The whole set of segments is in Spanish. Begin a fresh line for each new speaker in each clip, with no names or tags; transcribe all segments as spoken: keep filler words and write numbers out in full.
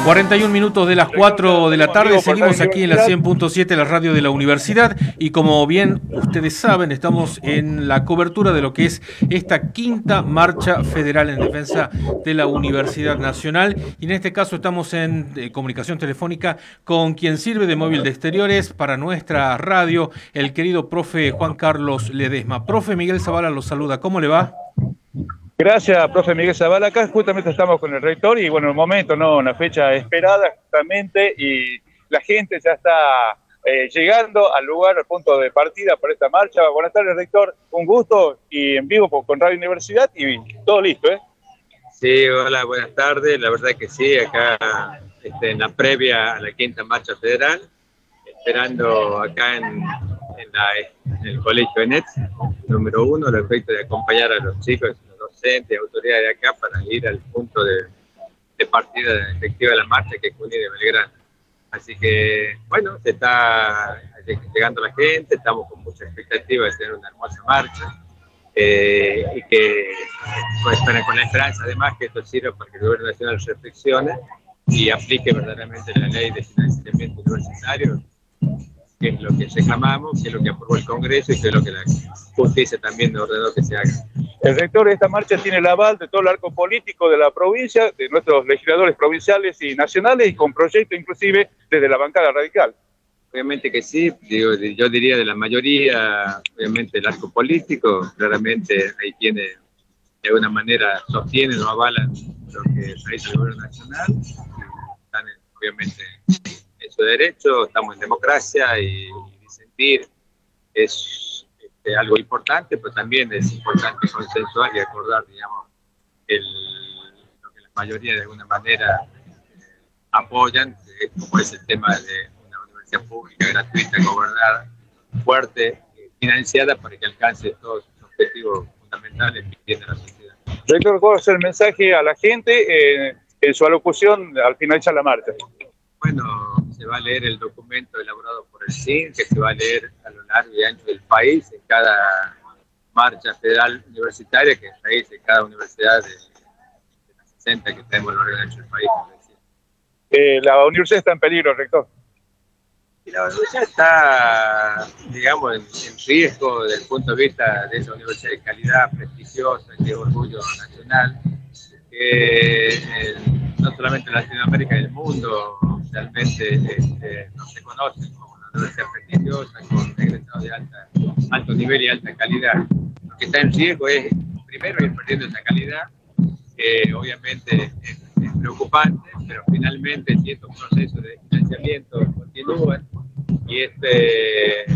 cuarenta y un minutos de las cuatro de la tarde, seguimos aquí en la cien punto siete, la radio de la universidad, y como bien ustedes saben, estamos en la cobertura de lo que es esta quinta marcha federal en defensa de la Universidad Nacional, y en este caso estamos en eh, comunicación telefónica con quien sirve de móvil de exteriores para nuestra radio, el querido profe Juan Carlos Ledesma. Profe Miguel Zavala los saluda, ¿cómo le va?
Gracias, profe Miguel Zavala. Acá justamente estamos con el rector y bueno, el momento, ¿no? Una fecha esperada justamente y la gente ya está eh, llegando al lugar, al punto de partida para esta marcha. Buenas tardes, rector. Un gusto y en vivo con Radio Universidad y todo listo, ¿eh?
Sí, hola, buenas tardes. La verdad que sí, acá este, en la previa a la quinta marcha federal, esperando acá en, en, la, en el colegio E N E T S, número uno, al efecto de acompañar a los chicos, docentes, autoridades de acá para ir al punto de, de partida efectiva de la marcha, que es Junín de Belgrano. Así que, bueno, se está llegando la gente, estamos con mucha expectativa de tener una hermosa marcha eh, y que, pues, con la esperanza además que esto sirva para que el gobierno nacional reflexione y aplique verdaderamente la ley de financiamiento universitario, que es lo que reclamamos, que es lo que aprobó el Congreso y que es lo que la justicia también ordenó que se haga.
El rector de esta marcha tiene el aval de todo el arco político de la provincia, de nuestros legisladores provinciales y nacionales, y con proyectos inclusive desde la bancada radical.
Obviamente que sí, digo, yo diría de la mayoría, obviamente el arco político, claramente ahí tiene, de alguna manera sostienen o avalan lo que realiza el gobierno nacional, están obviamente en su derecho, estamos en democracia y, y disentir es algo importante, pero también es importante consensuar y acordar, digamos, el, lo que la mayoría de alguna manera eh, apoyan, eh, como es el tema de una universidad pública, gratuita, gobernada, fuerte, eh, financiada para que alcance todos sus objetivos fundamentales que tiene la sociedad.
Rector, ¿cuál es el mensaje a la gente eh, en su alocución al finalizar la marcha?
Bueno, se va a leer el documento elaborado por el C I N, que se va a leer a lo largo y ancho del país, en cada marcha federal universitaria que realice cada universidad de, de las sesenta que tenemos a lo largo y ancho del país.
Eh, la universidad está en peligro, rector.
Y la universidad está, digamos, en, en riesgo desde el punto de vista de esa universidad de calidad, prestigiosa, que es orgullo nacional, que eh, no solamente en Latinoamérica y el mundo realmente este, no se conocen como una universidad prestigiosa, con egresados de alta, alto nivel y alta calidad. Lo que está en riesgo es, primero, ir perdiendo esa calidad, que obviamente es, es preocupante, pero finalmente si estos procesos de financiamiento continúan y, este,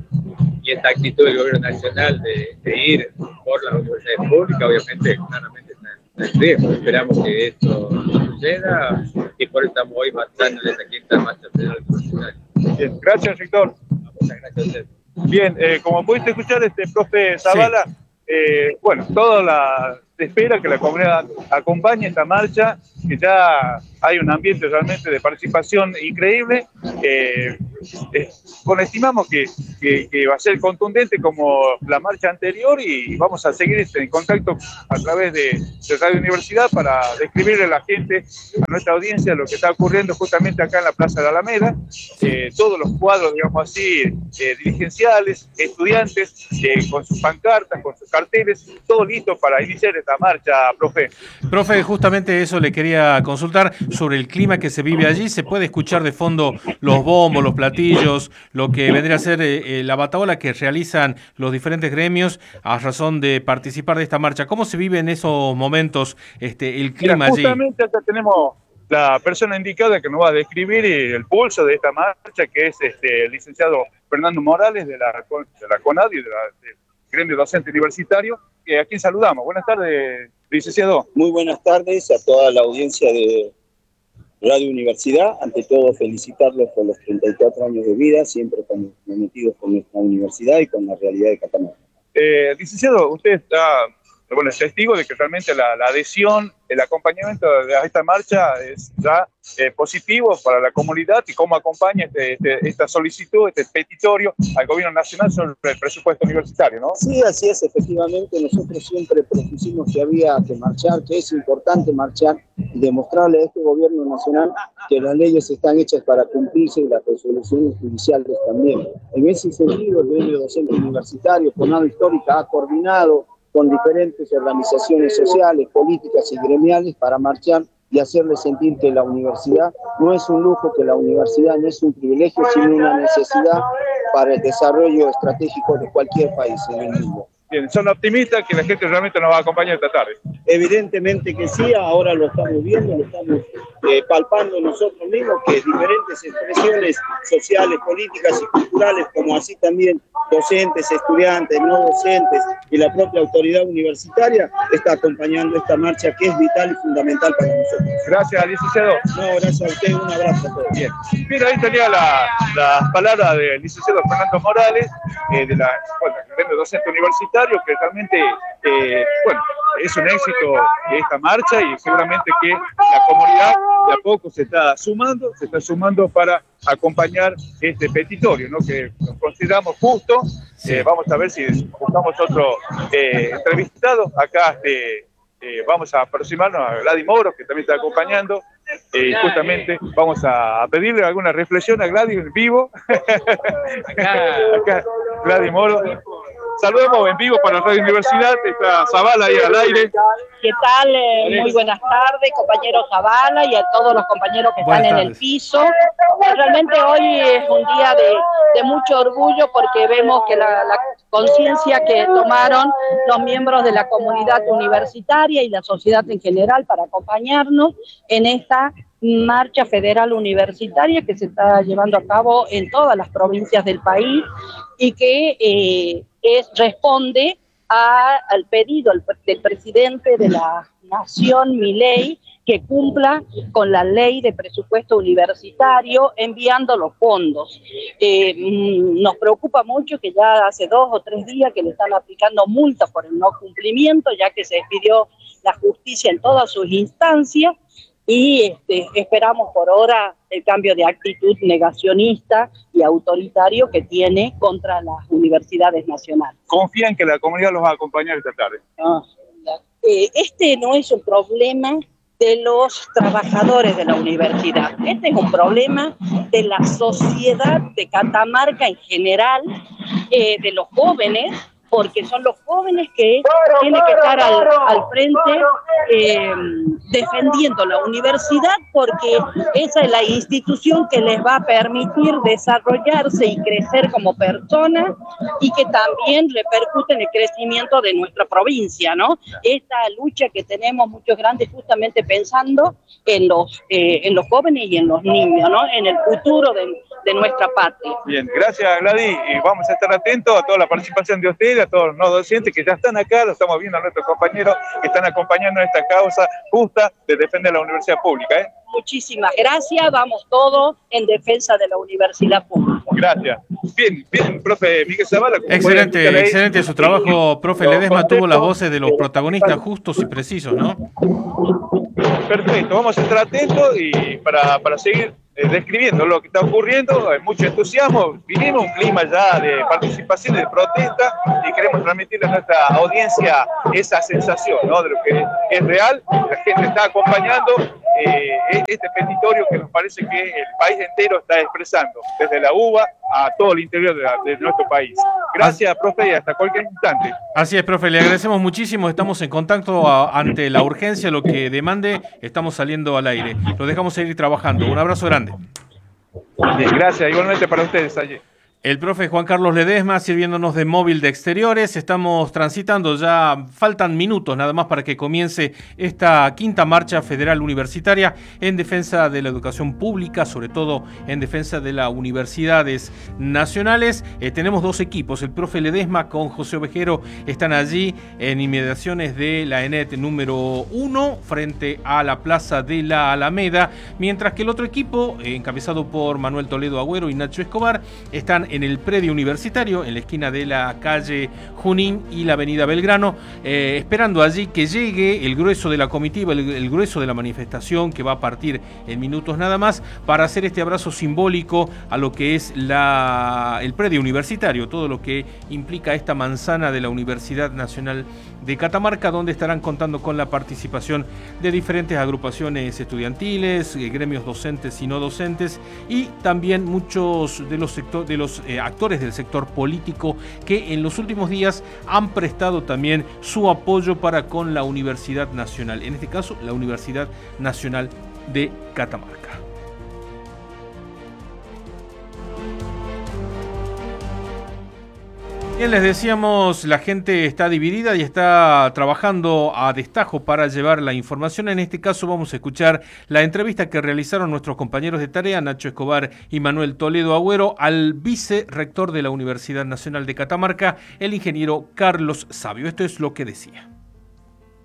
y esta actitud del gobierno nacional de, de ir por las universidades públicas, obviamente, claramente está en riesgo. Esperamos que esto no suceda y por eso estamos hoy marchando en esta quinta marcha federal universitaria.
Bien, gracias, rector.
Muchas gracias a usted.
Bien, eh, como pudiste escuchar, este profe Zavala, sí. eh, bueno, toda la se espera que la comunidad acompañe esta marcha, que ya hay un ambiente realmente de participación increíble. Eh, eh, bueno, estimamos que, que, que va a ser contundente como la marcha anterior y vamos a seguir en contacto a través de, de Radio Universidad para describirle a la gente, a nuestra audiencia, lo que está ocurriendo justamente acá en la Plaza de Alameda. Eh, todos los cuadros, digamos así, eh, dirigenciales, estudiantes, eh, con sus pancartas, con sus carteles, todo listo para iniciar esta marcha, profe.
Profe, justamente eso le quería consultar sobre el clima que se vive allí. Se puede escuchar de fondo los bombos, los platillos, lo que vendría a ser eh, la batahola que realizan los diferentes gremios a razón de participar de esta marcha. ¿Cómo se vive en esos momentos este, el clima? Mira,
allí? Justamente acá tenemos la persona indicada que nos va a describir el pulso de esta marcha, que es este, el licenciado Fernando Morales de la, de la CONADI, de la, del gremio docente universitario, que a quien saludamos. Buenas tardes, licenciado.
Muy buenas tardes a toda la audiencia de Radio Universidad. Ante todo, felicitarlos por los treinta y cuatro años de vida, siempre comprometidos con nuestra universidad y con la realidad de Catamarca.
Eh, licenciado, usted está, bueno, es testigo de que realmente la, la adhesión, el acompañamiento de esta marcha es ya eh, positivo para la comunidad y cómo acompaña este, este, esta solicitud, este petitorio al gobierno nacional sobre el presupuesto universitario, ¿no?
Sí, así es, efectivamente. Nosotros siempre propusimos que había que marchar, que es importante marchar y demostrarle a este gobierno nacional que las leyes están hechas para cumplirse y las resoluciones judiciales también. En ese sentido, el gremio docente universitario, Jornada Histórica, ha coordinado con diferentes organizaciones sociales, políticas y gremiales para marchar y hacerle sentir que la universidad no es un lujo, que la universidad no es un privilegio, sino una necesidad para el desarrollo estratégico de cualquier país en el mundo.
Bien, ¿son optimistas que la gente realmente nos va a acompañar esta tarde?
Evidentemente que sí, ahora lo estamos viendo, lo estamos eh, palpando nosotros mismos, que diferentes expresiones sociales, políticas y culturales, como así también docentes, estudiantes, no docentes y la propia autoridad universitaria, está acompañando esta marcha que es vital y fundamental para nosotros.
Gracias, licenciado.
No, gracias a usted, un abrazo a todos.
Bien, Bien ahí tenía la, las palabras del licenciado Fernando Morales, eh, de la, bueno, el gremio docente universitario, que realmente, eh, bueno, es un éxito de esta marcha y seguramente que la comunidad de a poco se está sumando, se está sumando para acompañar este petitorio, ¿no? Que nos consideramos justo. Sí. Eh, vamos a ver si buscamos otro eh, entrevistado. Acá este, eh, vamos a aproximarnos a Gladys Moro, que también está acompañando. Eh, justamente vamos a pedirle alguna reflexión a Gladys en vivo. acá, acá Gladys Moro. Saludemos en vivo para Radio Universidad, está Zavala ahí al aire.
¿Qué tal? Eh, muy buenas tardes, compañero Zavala y a todos los compañeros que buenas están tardes. En el piso. Realmente hoy es un día de, de mucho orgullo porque vemos que la, la conciencia que tomaron los miembros de la comunidad universitaria y la sociedad en general para acompañarnos en esta marcha federal universitaria que se está llevando a cabo en todas las provincias del país y que eh, es, responde a, al pedido del, del presidente de la Nación, Milei, que cumpla con la ley de presupuesto universitario enviando los fondos. Eh, nos preocupa mucho que ya hace dos o tres días que le están aplicando multas por el no cumplimiento, ya que se expidió la justicia en todas sus instancias. Y este, esperamos por ahora el cambio de actitud negacionista y autoritario que tiene contra las universidades nacionales.
¿Confían que la comunidad los va a acompañar esta tarde?
No, eh, este no es un problema de los trabajadores de la universidad. Este es un problema de la sociedad de Catamarca en general, eh, de los jóvenes, porque son los jóvenes que tienen que estar al, al frente eh, defendiendo la universidad, porque esa es la institución que les va a permitir desarrollarse y crecer como personas y que también repercute en el crecimiento de nuestra provincia, ¿no? Esta lucha que tenemos muchos grandes justamente pensando en los, eh, en los jóvenes y en los niños, ¿no? En el futuro de, de nuestra patria.
Bien, gracias Gladys, y vamos a estar atentos a toda la participación de ustedes, a todos los no docentes que ya están acá, lo estamos viendo a nuestros compañeros que están acompañando esta causa justa de defender la universidad pública. ¿eh?
Muchísimas gracias, vamos todos en defensa de la universidad pública.
Gracias. Bien, bien, profe Miguel Zavala.
Excelente, excelente su trabajo, profe Ledesma, tuvo las voces de los protagonistas justos y precisos, ¿no?
Perfecto, vamos a estar atentos y para, para seguir eh, describiendo lo que está ocurriendo, hay mucho entusiasmo, vivimos un clima ya de participación y de protesta y queremos transmitirle a nuestra audiencia esa sensación, ¿no? De lo que es real, la gente está acompañando eh, este petitorio que nos parece que el país entero está expresando, desde la U B A a todo el interior de, la, de nuestro país. Gracias, profe, y hasta cualquier instante.
Así es, profe, le agradecemos muchísimo, estamos en contacto a, ante la urgencia, lo que demande, estamos saliendo al aire. Lo dejamos seguir trabajando. Un abrazo grande.
Bien, gracias, igualmente para ustedes allí.
El profe Juan Carlos Ledesma sirviéndonos de móvil de exteriores. Estamos transitando, ya faltan minutos nada más para que comience esta quinta marcha federal universitaria en defensa de la educación pública, sobre todo en defensa de las universidades nacionales. Eh, tenemos dos equipos, el profe Ledesma con José Ovejero están allí en inmediaciones de la ENET número uno frente a la Plaza de la Alameda, mientras que el otro equipo, eh, encabezado por Manuel Toledo Agüero y Nacho Escobar, están en el predio universitario, en la esquina de la calle Junín y la avenida Belgrano, eh, esperando allí que llegue el grueso de la comitiva, el, el grueso de la manifestación que va a partir en minutos nada más, para hacer este abrazo simbólico a lo que es la, el predio universitario, todo lo que implica esta manzana de la Universidad Nacional de Catamarca, donde estarán contando con la participación de diferentes agrupaciones estudiantiles, gremios docentes y no docentes, y también muchos de los, sector, de los eh, actores del sector político que en los últimos días han prestado también su apoyo para con la Universidad Nacional, en este caso la Universidad Nacional de Catamarca. Bien, les decíamos, la gente está dividida y está trabajando a destajo para llevar la información. En este caso vamos a escuchar la entrevista que realizaron nuestros compañeros de tarea, Nacho Escobar y Manuel Toledo Agüero, al vicerrector de la Universidad Nacional de Catamarca, el ingeniero Carlos Sabio. Esto es lo que decía.